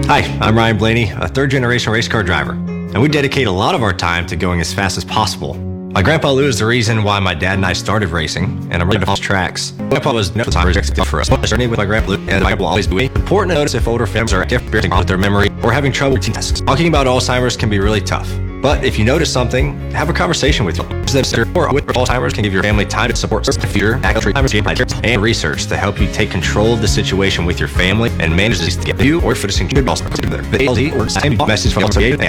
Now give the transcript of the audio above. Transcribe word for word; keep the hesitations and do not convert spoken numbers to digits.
Hi, I'm Ryan Blaney, a third-generation race car driver, and we dedicate a lot of our time to going as fast as possible. My grandpa Lou is the reason why my dad and I started racing, and I'm ready to follow tracks. Grandpa was no time for us. My journey with my grandpa Lou, and I will always be important to notice if older families are experiencing with their memory or having trouble with tasks. Talking about Alzheimer's can be really tough, but if you notice something, have a conversation with your or with Alzheimer's can give your family time to support future and research to help you take control of the situation with your family and manage this to get you or fitting good Alzheimer's together. The A L Z or message from